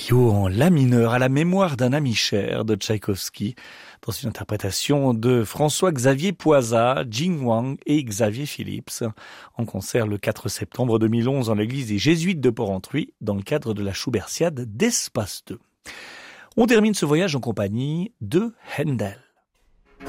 Trio en la mineur à la mémoire d'un ami cher de Tchaïkovski, dans une interprétation de François-Xavier Poisat, Jing Wang et Xavier Phillips, en concert le 4 septembre 2011 dans l'église des Jésuites de Porrentruy, dans le cadre de la Schubertiade d'Espace 2. On termine ce voyage en compagnie de Handel.